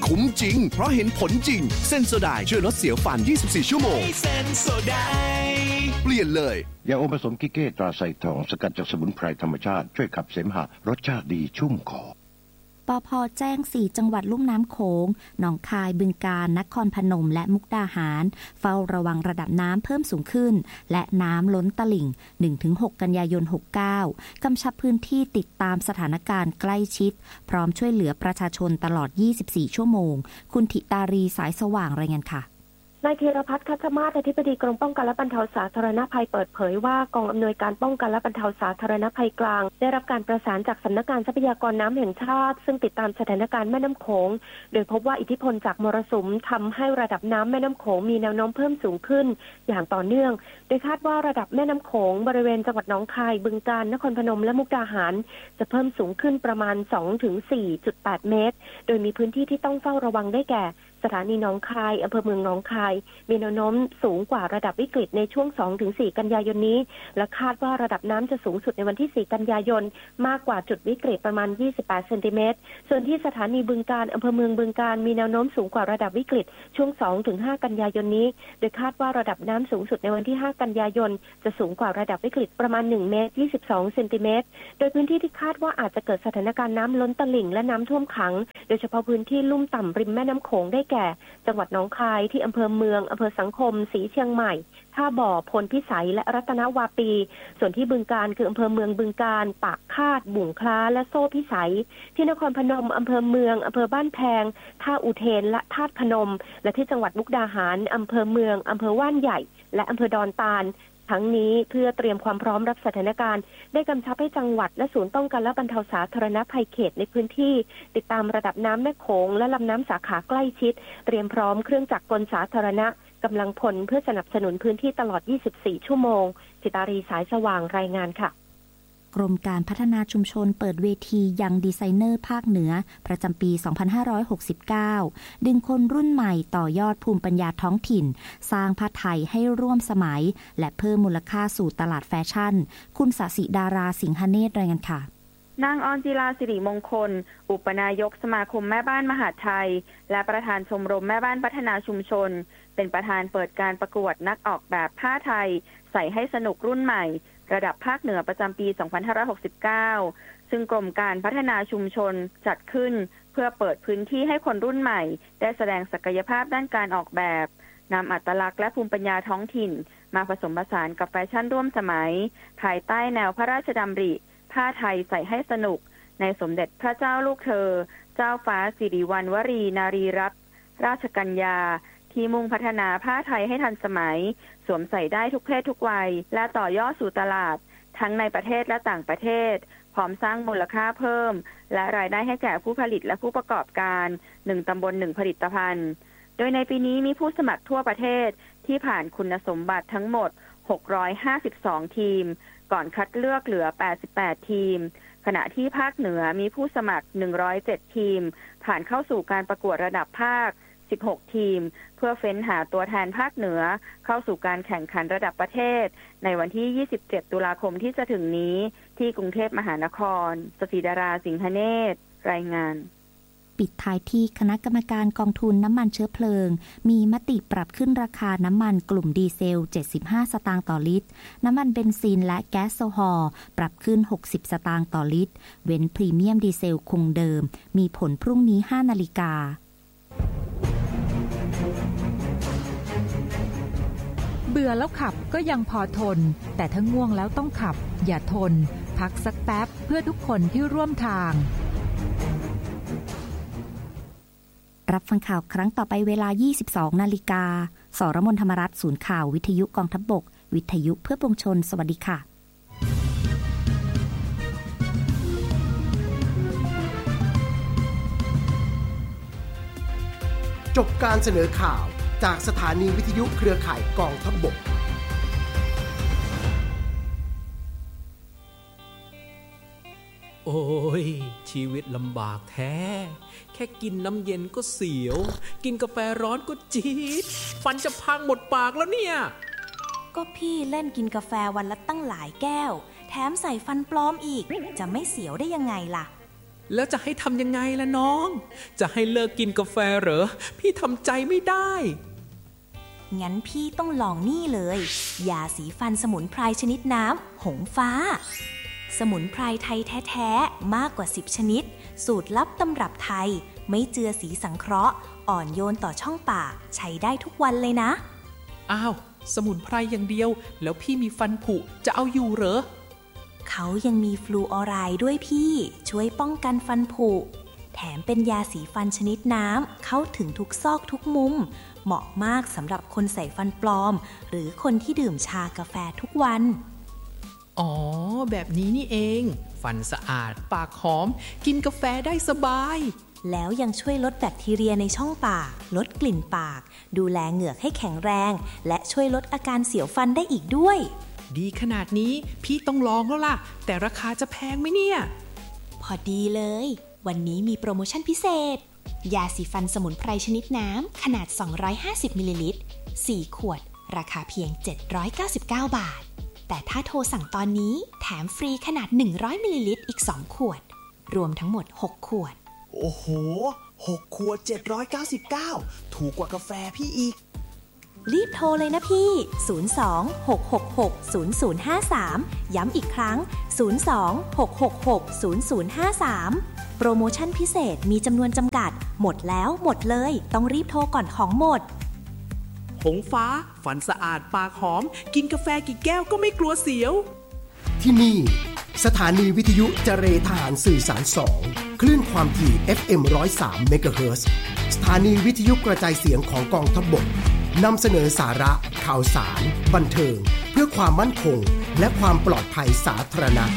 คุ้มจริงเพราะเห็นผลจริงเซนโซไดช่วยลดเสียวฟัน24 ชั่วโมงเซนโซไดเปลี่ยนเลยยาอมผสมกิเก้ตราไซทองสกัดจากสมุนไพรธรรมชาติช่วยขับเสมหะรสชาติดีชุ่มคอปภ.แจ้ง4จังหวัดลุ่มน้ำโขงหนองคายบึงกาฬนครพนมและมุกดาหารเฝ้าระวังระดับน้ำเพิ่มสูงขึ้นและน้ำล้นตลิ่ง 1-6 กันยายน 69 กำชับพื้นที่ติดตามสถานการณ์ใกล้ชิดพร้อมช่วยเหลือประชาชนตลอด 24 ชั่วโมงคุณธิตารีสายสว่างรายงานค่ะนายธีรพัฒน์ คัชมาศอธิบดีกรมป้องกันและบรรเทาสาธารณภัยเปิดเผยว่ากองอำนวยการป้องกันและบรรเทาสาธารณภัยกลางได้รับการประสานจากสำนักงานทรัพยากรน้ำแห่งชาติซึ่งติดตามสถานการณ์แม่น้ำโขงโดยพบว่าอิทธิพลจากมรสุมทำให้ระดับน้ำแม่น้ำโขงมีแนวโน้มเพิ่มสูงขึ้นอย่างต่อเนื่องโดยคาดว่าระดับแม่น้ำโขงบริเวณจังหวัดหนองคายบึงกาฬนครพนมและมุกดาหารจะเพิ่มสูงขึ้นประมาณ 2-4.8 เมตรโดยมีพื้นที่ที่ต้องเฝ้าระวังได้แก่สถานีหนองคายอำเภอเมืองหนองคายมีแนวโน้มสูงกว่าระดับวิกฤตในช่วง 2-4 กันยายนนี้และคาดว่าระดับน้ำจะสูงสุดในวันที่ 4 กันยายนมากกว่าจุดวิกฤตประมาณ 28 เซนติเมตรส่วนที่สถานีบึงกาฬอำเภอเมืองบึงกาฬมีแนวโน้มสูงกว่าระดับวิกฤตช่วง 2-5 กันยายนนี้โดยคาดว่าระดับน้ำสูงสุดในวันที่ 5 กันยายนจะสูงกว่าระดับวิกฤตประมาณ 1 เมตร 22 เซนติเมตรโดยพื้นที่ที่คาดว่าอาจจะเกิดสถานการณ์น้ำล้นตลิ่งและน้ำท่วมขังโดยเฉพาะพื้นที่ลุ่มต่ำริมแม่น้ำโขงได้แก่จังหวัดหนองคายที่อำเภอเมืองอำเภอสังคมศรีเชียงใหม่ท่าบ่อพลพิสัยและรัตนวาปีส่วนที่บึงกาฬคืออำเภอเมืองบึงกาฬปากคาดบุ่งคล้าและโซ่พิสัยที่นครพนมอำเภอเมืองอำเภอบ้านแพงท่าอุเทนและธาตุพนมและที่จังหวัดมุกดาหารอำเภอเมืองอำเภอว่านใหญ่และอำเภอดอนตาลทั้งนี้เพื่อเตรียมความพร้อมรับสถานการณ์ได้กำชับให้จังหวัดและศูนย์ป้องกันและบรรเทาสาธารณภัยเขตในพื้นที่ติดตามระดับน้ำแม่โขงและลำน้ำสาขาใกล้ชิดเตรียมพร้อมเครื่องจักรกลสาธารณะกำลังพลเพื่อสนับสนุนพื้นที่ตลอด 24 ชั่วโมงธิตารีสายสว่างรายงานค่ะกรมการพัฒนาชุมชนเปิดเวทียังดีไซเนอร์ภาคเหนือประจำปี 2569 ดึงคนรุ่นใหม่ต่อยอดภูมิปัญญาท้องถิ่นสร้างผ้าไทยให้ร่วมสมัยและเพิ่มมูลค่าสู่ตลาดแฟชั่นคุณศศิดาราสิงหเนตรรายงานค่ะนางออนจิลาสิริมงคลอุปนายกสมาคมแม่บ้านมหาดไทยและประธานชมรมแม่บ้านพัฒนาชุมชนเป็นประธานเปิดการประกวดนักออกแบบผ้าไทยใส่ให้สนุกรุ่นใหม่ระดับภาคเหนือประจำปี 2569 ซึ่งกรมการพัฒนาชุมชนจัดขึ้นเพื่อเปิดพื้นที่ให้คนรุ่นใหม่ได้แสดงศักยภาพด้านการออกแบบนำอัตลักษณ์และภูมิปัญญาท้องถิ่นมาผสมผสานกับแฟชั่นร่วมสมัยภายใต้แนวพระราชดำริผ้าไทยใส่ให้สนุกในสมเด็จพระเจ้าลูกเธอเจ้าฟ้าสิริวัณวรีนารีรัตนราชกัญญาที่มุ่งพัฒนาผ้าไทยให้ทันสมัยสวมใส่ได้ทุกเพศทุกวัยและต่อยอดสู่ตลาดทั้งในประเทศและต่างประเทศพร้อมสร้างมูลค่าเพิ่มและรายได้ให้แก่ผู้ผลิตและผู้ประกอบการ1ตำบล1ผลิตภัณฑ์โดยในปีนี้มีผู้สมัครทั่วประเทศที่ผ่านคุณสมบัติทั้งหมด652ทีมก่อนคัดเลือกเหลือ88ทีมขณะที่ภาคเหนือมีผู้สมัคร107ทีมผ่านเข้าสู่การประกวดระดับภาค16ทีมเพื่อเฟ้นหาตัวแทนภาคเหนือเข้าสู่การแข่งขันระดับประเทศในวันที่27ตุลาคมที่จะถึงนี้ที่กรุงเทพมหานครศศิดาราสิงหเนตรรายงานปิดท้ายที่คณะกรรมการกองทุนน้ำมันเชื้อเพลิงมีมติปรับขึ้นราคาน้ำมันกลุ่มดีเซล75สตางค์ต่อลิตรน้ำมันเบนซินและแก๊สโซฮอล์ปรับขึ้น60สตางค์ต่อลิตรเว้นพรีเมียมดีเซลคงเดิมมีผลพรุ่งนี้ 5:00 น. เบื่อแล้วขับก็ยังพอทนแต่ถ้าง่วงแล้วต้องขับอย่าทนพักสักแป๊บเพื่อทุกคนที่ร่วมทางรับฟังข่าวครั้งต่อไปเวลา 22:00 น.สรมน ธรรมรัตน์ศูนย์ข่าววิทยุกองทัพบกวิทยุเพื่อปวงชนสวัสดีค่ะจบการเสนอข่าวจากสถานีวิทยุเครือข่ายกองทัพบกโอ้ยชีวิตลำบากแท้แค่กินน้ำเย็นก็เสียวกินกาแฟร้อนก็จี๊ดฟันจะพังหมดปากแล้วเนี่ยก็พี่เล่นกินกาแฟวันละตั้งหลายแก้วแถมใส่ฟันปลอมอีกจะไม่เสียวได้ยังไงล่ะแล้วจะให้ทำยังไงล่ะน้องจะให้เลิกกินกาแฟเหรอพี่ทำใจไม่ได้งั้นพี่ต้องลองนี่เลยยาสีฟันสมุนไพรชนิดน้ำหงฟ้าสมุนไพรไทยแท้ๆมากกว่า10ชนิดสูตรลับตำรับไทยไม่เจือสีสังเคราะห์อ่อนโยนต่อช่องปากใช้ได้ทุกวันเลยนะอ้าวสมุนไพรอย่างเดียวแล้วพี่มีฟันผุจะเอาอยู่เหรอเขายังมีฟลูออไรด์ด้วยพี่ช่วยป้องกันฟันผุแถมเป็นยาสีฟันชนิดน้ำเข้าถึงทุกซอกทุกมุมเหมาะมากสำหรับคนใส่ฟันปลอมหรือคนที่ดื่มชากาแฟทุกวันอ๋อแบบนี้นี่เองฟันสะอาดปากหอมกินกาแฟได้สบายแล้วยังช่วยลดแบคทีเรียในช่องปากลดกลิ่นปากดูแลเหงือกให้แข็งแรงและช่วยลดอาการเสียวฟันได้อีกด้วยดีขนาดนี้พี่ต้องลองแล้วล่ะแต่ราคาจะแพงไหมเนี่ยพอดีเลยวันนี้มีโปรโมชั่นพิเศษยาสีฟันสมุนไพรชนิดน้ำขนาด250มิลลิลิตร4ขวดราคาเพียง799 บาทแต่ถ้าโทรสั่งตอนนี้แถมฟรีขนาด100มิลลิลิตรอีก2ขวดรวมทั้งหมด6ขวดโอ้โห6ขวด799ถูกกว่ากาแฟพี่อีกรีบโทรเลยนะพี่02-666-0053ย้ำอีกครั้ง02-666-0053โปรโมชั่นพิเศษมีจำนวนจำกัดหมดแล้วหมดเลยต้องรีบโทรก่อนของหมดหงฟ้าฟันสะอาดปากหอมกินกาแฟกี่แก้วก็ไม่กลัวเสียวที่นี่สถานีวิทยุเจรทหารสื่อสาร2คลื่นความถี่ FM 103 เมกะเฮิรตซ์สถานีวิทยุกระจายเสียงของกองทัพบกนำเสนอสาระข่าวสารบันเทิงเพื่อความมั่นคงและความปลอดภัยสาธารณะ